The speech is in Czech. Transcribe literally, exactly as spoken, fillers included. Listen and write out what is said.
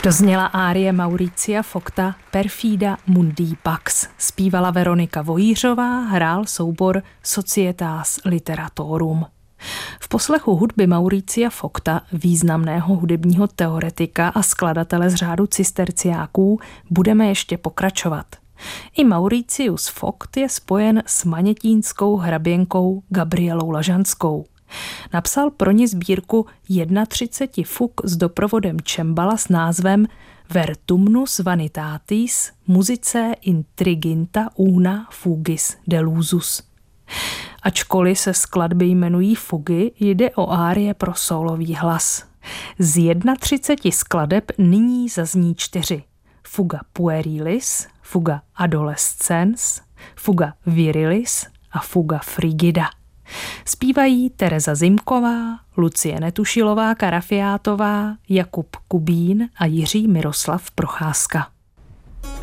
Dozněla árie Mauricia Fogta Perfida Mundi Pax. Zpívala Veronika Vojířová, hrál soubor Societas Literatorum. V poslechu hudby Mauricia Fogta, významného hudebního teoretika a skladatele z řádu cisterciáků, budeme ještě pokračovat. I Mauricius Fogt je spojen s manětínskou hraběnkou Gabrielou Lažanskou. Napsal pro ní sbírku třicet jedna fug s doprovodem cembala s názvem Vertumnus Vanitatis Musicae Intriginta Una Fugis Delusus. Ačkoliv se skladby jmenují fugy, jde o árie pro sólový hlas. Z třicet jedna skladeb nyní zazní čtyři. Fuga puerilis, fuga adolescens, fuga virilis a fuga frigida. Zpívají Tereza Zimková, Lucie Netušilová Karafiátová, Jakub Kubín a Jiří Miroslav Procházka.